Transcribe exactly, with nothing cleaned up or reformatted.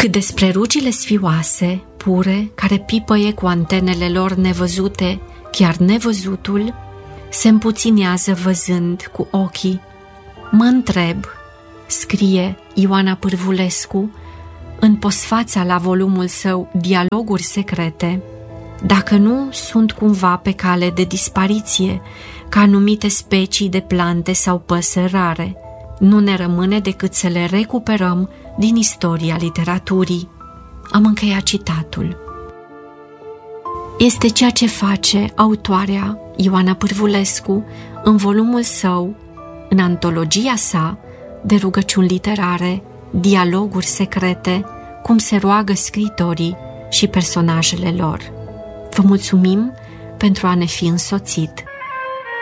Cât despre rugile sfioase, pure, care pipăie cu antenele lor nevăzute, chiar nevăzutul, se împuținează văzând cu ochii. Mă întreb, scrie Ioana Pârvulescu în postfața la volumul său Dialoguri secrete, dacă nu sunt cumva pe cale de dispariție, ca anumite specii de plante sau păsări rare. Nu ne rămâne decât să le recuperăm din istoria literaturii. Am încheiat citatul. Este ceea ce face autoarea Ioana Pârvulescu în volumul său, în antologia sa de rugăciuni literare, Dialoguri secrete, cum se roagă scriitorii și personajele lor. Vă mulțumim pentru a ne fi însoțit.